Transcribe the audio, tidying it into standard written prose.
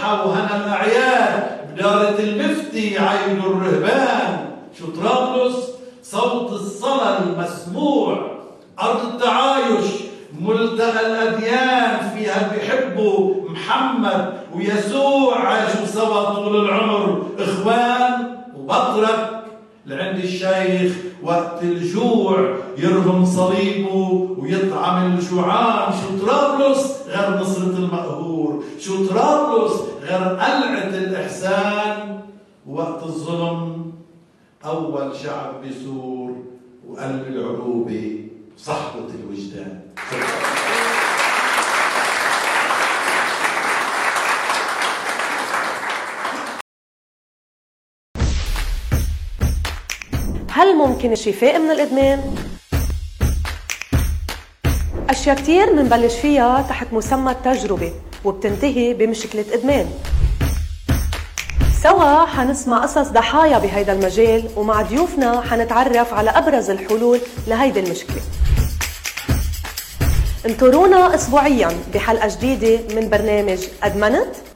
سمحة وهنا الأعياد بدارة المفتي عين الرهبان. شو طرابلس؟ صوت الصلاة المسموع، أرض التعايش، ملتقى الأديان، فيها بيحبوا محمد ويسوع، عاشوا سوا طول العمر إخوان. وبطرك لعند الشيخ وقت الجوع يرهم صليبه ويطعم الجوعان. شو طرابلس غير نصرة المقهور؟ شو طرابلس غير قلعة الإحسان؟ وقت الظلم أول شعب بيثور وقلب العروبة صحبة الوجدان. هل ممكن الشفاء من الإدمان؟ أشياء كتير منبلش فيها تحت مسمى التجربة وبتنتهي بمشكلة إدمان. سوا حنسمع قصص ضحايا بهيدا المجال، ومع ضيوفنا حنتعرف على أبرز الحلول لهيدي المشكلة. انطرونا أسبوعياً بحلقة جديدة من برنامج أدمنت.